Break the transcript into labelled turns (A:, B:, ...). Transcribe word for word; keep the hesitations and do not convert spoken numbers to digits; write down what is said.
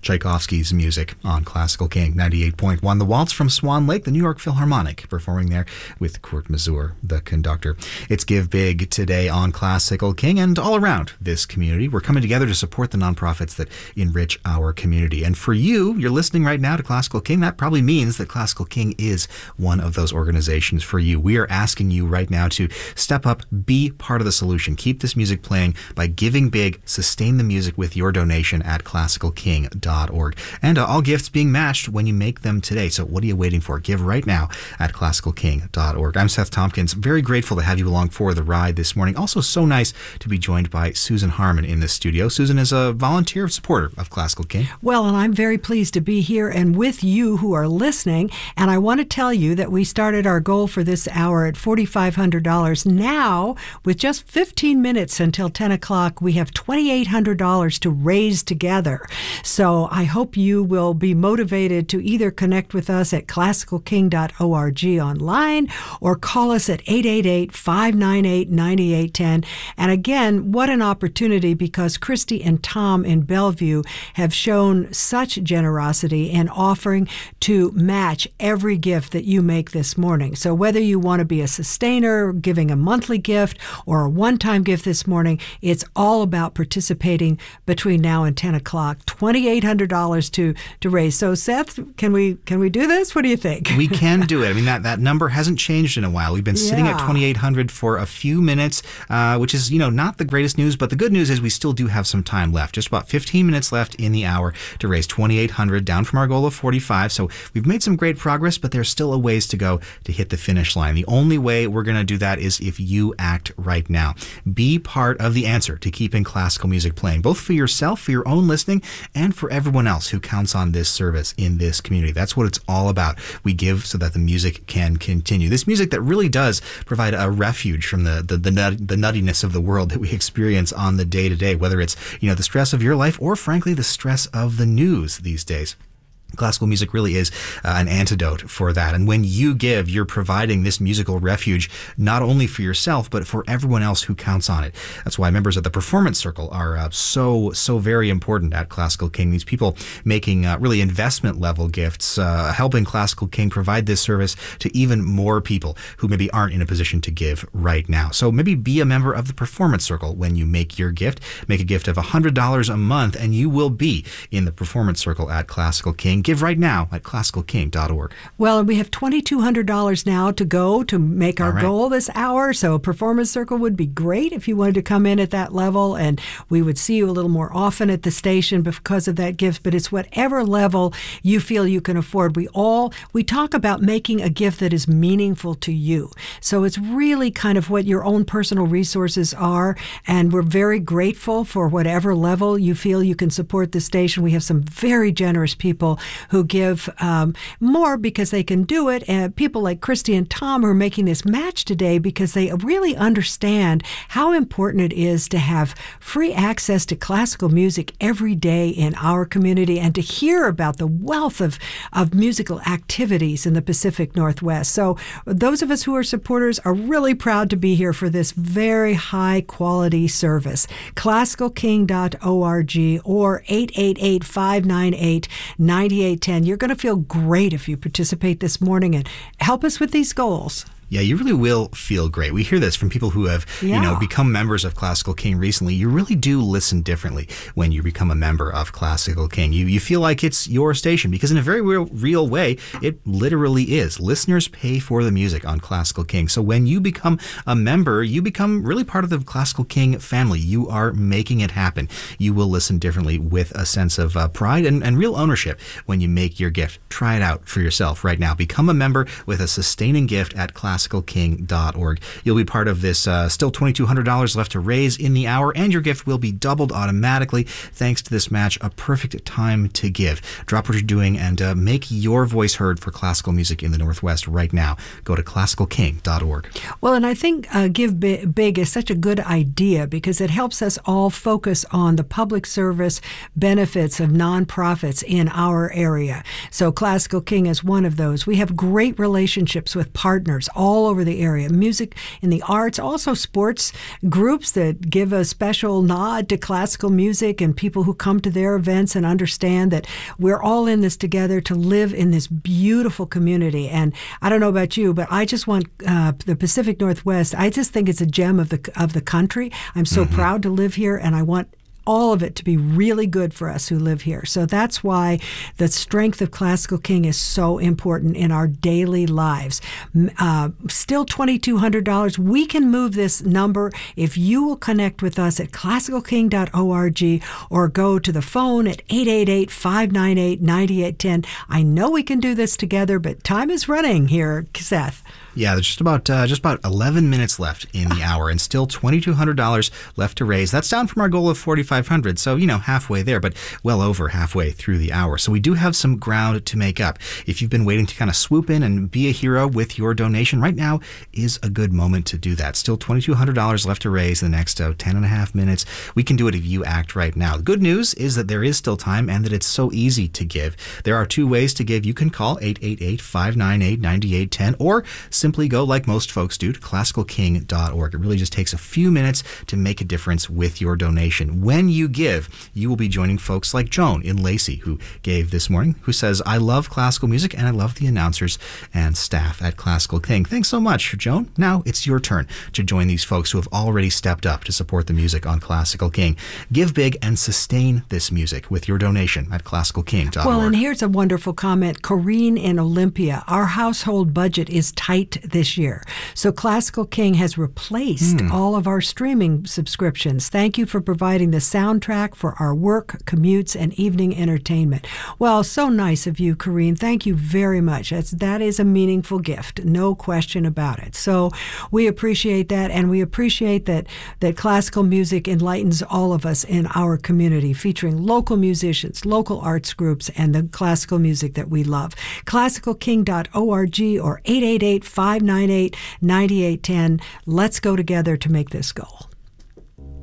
A: Tchaikovsky's music on Classical King ninety-eight point one. The Waltz from Swan Lake, the New York Philharmonic, performing there with Kurt Masur, the conductor. It's Give Big today on Classical King, and all around this community, we're coming together to support the nonprofits that enrich our community. And for you, you're listening right now to Classical King, that probably means that Classical King is one of those organizations for you. We are asking you right now to step up, be part of the solution. Keep this music playing by giving big, sustain the music with your donation at classical king dot org. And uh, all gifts being matched when you make them today. So what are you waiting for? Give right now at classical king dot org. I'm Seth Tompkins. Very grateful to have you along for the ride this morning. Also so nice to be joined by Susan Harmon in the studio. Susan is a volunteer supporter of Classical King.
B: Well, and I'm very pleased to be here and with you who are listening. And I want to tell you that we started our goal for this hour at four thousand five hundred dollars. Now, with just fifteen minutes until ten o'clock, we have two thousand eight hundred dollars to raise together. So I hope you will be motivated to either connect with us at classical king dot org online or call us at eight eight eight, five nine eight, nine eight one zero. And again, what an opportunity, because Christy and Tom in Bellevue have shown such generosity in offering to match every gift that you make this morning. So whether you want to be a sustainer, giving a monthly gift, or a one-time gift this morning, it's all about participating between now and ten o'clock. two thousand eight hundred dollars to to raise. So Seth, can we can we do this? What do you think?
A: We can do it. I mean, that, that number hasn't changed in a while. We've been sitting
B: Yeah.
A: at two thousand eight hundred for a few minutes, uh, which is, you know, not the greatest news, but the good news is we still do have some time left. Just about fifteen minutes left in the hour to raise two thousand eight hundred, down from our goal of forty-five. So we've made some great progress, but there's still a ways to go to hit the finish line. The only way we're going to do that is if you act right now. Be part of the answer to keeping classical music playing, both for yourself, for your own listening, and for everyone else who counts on this service in this community. That's what it's all about. We give so that the music can continue. This music that really does provide a refuge from the the, the, nut, the nuttiness of the world that we experience on the day-to-day, whether it's, you know, the stress of your life or, frankly, the stress of the news these days. Classical music really is uh, an antidote for that. And when you give, you're providing this musical refuge not only for yourself, but for everyone else who counts on it. That's why members of the Performance Circle are uh, so, so very important at Classical King. These people making uh, really investment level gifts, uh, helping Classical King provide this service to even more people who maybe aren't in a position to give right now. So maybe be a member of the Performance Circle when you make your gift. Make a gift of one hundred dollars a month and you will be in the Performance Circle at Classical King. Give right now at classical king dot org.
B: Well, we have two thousand two hundred dollars now to go to make our
A: All right.
B: goal this hour. So a Performance Circle would be great if you wanted to come in at that level, and we would see you a little more often at the station because of that gift. But it's whatever level you feel you can afford. We all, we talk about making a gift that is meaningful to you. So it's really kind of what your own personal resources are. And we're very grateful for whatever level you feel you can support the station. We have some very generous people who give um, more because they can do it, and people like Christy and Tom who are making this match today because they really understand how important it is to have free access to classical music every day in our community and to hear about the wealth of, of musical activities in the Pacific Northwest. So those of us who are supporters are really proud to be here for this very high quality service. classical king dot org or eight eight eight, five nine eight, nine eight one zero. You're going to feel great if you participate this morning and help us with these goals.
A: Yeah, you really will feel great. We hear this from people who have,
B: Yeah.
A: you know, become members of Classical King recently. You really do listen differently when you become a member of Classical King. You you feel like it's your station because in a very real, real way, it literally is. Listeners pay for the music on Classical King. So when you become a member, you become really part of the Classical King family. You are making it happen. You will listen differently with a sense of uh, pride and, and real ownership when you make your gift. Try it out for yourself right now. Become a member with a sustaining gift at classical king dot org. You'll be part of this uh, still two thousand two hundred dollars left to raise in the hour, and your gift will be doubled automatically thanks to this match. A perfect time to give. Drop what you're doing and uh, make your voice heard for classical music in the Northwest right now. Go to classical king dot org.
B: Well, and I think uh, Give Big is such a good idea because it helps us all focus on the public service benefits of nonprofits in our area. So Classical King is one of those. We have great relationships with partners all all over the area. Music in the arts, also sports groups that give a special nod to classical music, and people who come to their events and understand that we're all in this together to live in this beautiful community. And I don't know about you, but I just want uh, the Pacific Northwest, I just think it's a gem of the of the country. I'm so mm-hmm. proud to live here, and I want all of it to be really good for us who live here. So that's why the strength of Classical King is so important in our daily lives. Uh, still twenty-two hundred dollars. We can move this number if you will connect with us at classical king dot org or go to the phone at eight eight eight, five nine eight, nine eight one zero. I know we can do this together, but time is running here, Seth.
A: Yeah, there's just about uh, just about eleven minutes left in the hour, and still twenty-two hundred dollars left to raise. That's down from our goal of forty-five hundred dollars, so you know halfway there, but well over halfway through the hour. So we do have some ground to make up. If you've been waiting to kind of swoop in and be a hero with your donation, right now is a good moment to do that. Still twenty-two hundred dollars left to raise in the next uh, ten and a half minutes. We can do it if you act right now. The good news is that there is still time and that it's so easy to give. There are two ways to give. You can call eight eight eight, five nine eight, nine eight one zero or simply go, like most folks do, to classical king dot org. It really just takes a few minutes to make a difference with your donation. When you give, you will be joining folks like Joan in Lacey, who gave this morning, who says, I love classical music and I love the announcers and staff at Classical King. Thanks so much, Joan. Now it's your turn to join these folks who have already stepped up to support the music on Classical King. Give big and sustain this music with your donation at classical king dot org.
B: Well, and here's a wonderful comment. Corrine in Olympia. Our household budget is tight this year. So Classical King has replaced mm. all of our streaming subscriptions. Thank you for providing the soundtrack for our work, commutes, and evening entertainment. Well, so nice of you, Corrine. Thank you very much. That's, that is a meaningful gift, no question about it. So we appreciate that, and we appreciate that, that classical music enlightens all of us in our community, featuring local musicians, local arts groups, and the classical music that we love. classical king dot org or eight eight eight, five nine eight, nine eight one zero. Let's go together to make this goal.